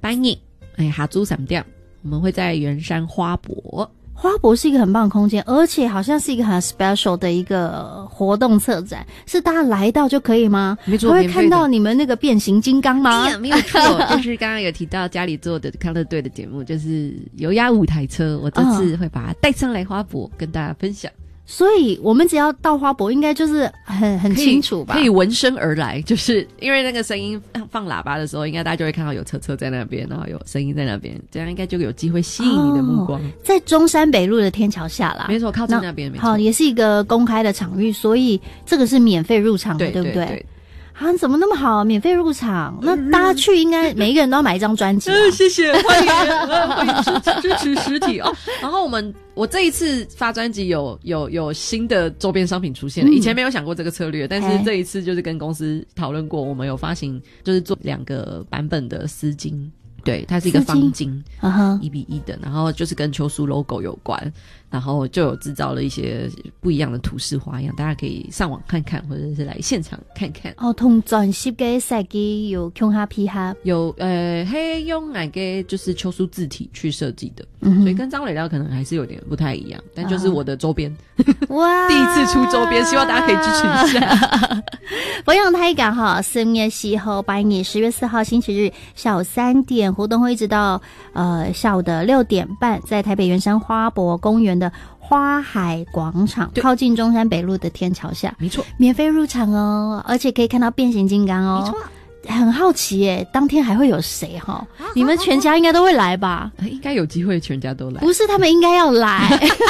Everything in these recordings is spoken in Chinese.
8日下午3点，我们会在圆山花博。 花博是一个很棒的空间，而且好像是一个很 special 的一个活动策展，是大家来到就可以吗？ 没错， 会看到你们那个变形金刚吗？ 没有错，就是刚刚有提到家里做的康乐队的节目，就是油压舞台车，我这次会把它带上来花博跟大家分享。 所以我们只要到花博，应该就是很清楚吧？ 可以闻声而来，就是因为那个声音放喇叭的时候，应该大家就会看到有车在那边，然后有声音在那边，这样应该就有机会吸引你的目光。 在中山北路的天桥下啦， 没错，靠近那边，没错。 好，也是一个公开的场域，所以这个是免费入场的，对不对？对。啊，怎么那么好？免费入场，那大家去应该每一个人都要买一张专辑。 谢谢，欢迎支持实体哦。然后我这一次发专辑有新的周边商品出现了，以前没有想过这个策略，但是这一次就是跟公司讨论过，我们有发行就是做2个版本的丝巾。对，它是一个方巾，1:1的，然后就是跟秋苏 logo 有关，然后就有制造了一些不一样的图式花样，大家可以上网看看，或者是来现场看看。 哦，同全色嘅设计有胸下皮下， 有用那个就是秋苏字体去设计的，所以跟张磊料可能还是有点不太一样，但就是我的周边，哇，第一次出周边，希望大家可以支持一下。 不用太赶哈，4月4号8日10月4号星期日下午3点。活动会一直到下午的6点半，在台北圆山花博公园的花海广场，靠近中山北路的天桥下， 没错， 免费入场哦，而且可以看到变形金刚哦，没错。很好奇耶，当天还会有谁哈？你们全家应该都会来吧？ 应该有机会全家都来。 不是，他们应该要来。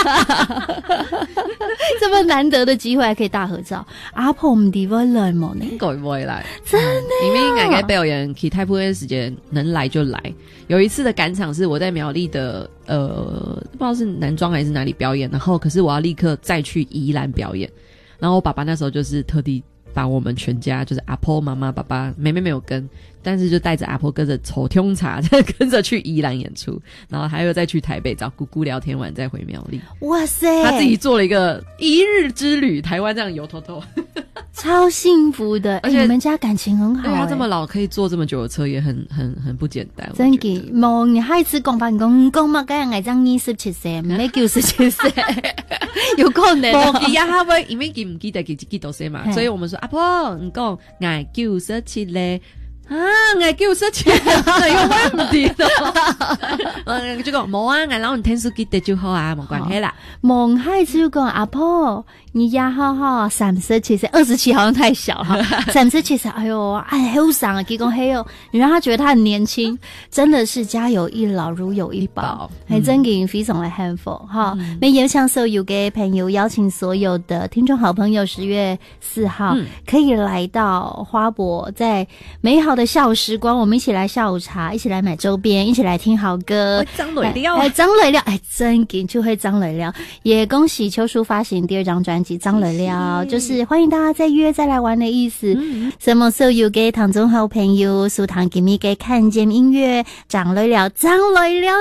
这么难得的机会还可以大合照。阿婆唔地会来吗？ 应该不会来， 真的。 因为应该表演可以太不会时间，能来就来。有一次的赶场是我在苗栗的不知道是南庄还是哪里表演，然后可是我要立刻再去宜兰表演，然后我爸爸那时候就是特地把我们全家，就是阿婆、妈妈、爸爸、妹妹没有跟，但是就带着阿婆跟着抽通茶，跟着去宜兰演出，然后还有再去台北找姑姑聊天完再回苗栗。 哇塞， 他自己做了一个1日之旅，台湾这样游透透， 超幸福的。而且你们家感情很好， 他这么老可以坐这么久的车，也很不简单。 真嘅，冇你下一次讲法讲嘛，梗係將27歲，唔係97歲，有可能。 冇記啊，他會因為記唔記得幾多歲嘛，所以我們說阿婆，你講我97咧。啊，我97有問題咯。就講冇啊，我老人聽書記得就好啊，冇關係啦。 蒙孩子就講阿婆，你呀哈哈37歲，27好像太小哈，37歲，哎呦，哎，好爽啊！結果嘿呦，你讓他覺得他很年輕，真的是家有一老如有一寶，係真嘅非常的幸福哈。那也向所有嘅朋友邀請所有的聽眾好朋友，10月4號可以來到花博，在美好的下午時光，我們一起來下午茶，一起來買周邊，一起來聽好歌。 張磊料， 張磊料，真嘅就會張磊料。也恭喜秋叔發行第2張專輯《張磊料》，就是歡迎大家再約再來玩的意思。什麼所有嘅聽眾好朋友，蘇糖給你嘅看見音樂，張磊料，張磊料。